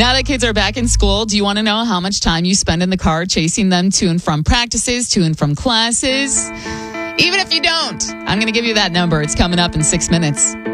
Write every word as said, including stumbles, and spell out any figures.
Now that kids are back in school, do you want to know how much time you spend in the car chasing them to and from practices, to and from classes? Even if you don't, I'm going to give you that number. It's coming up in six minutes.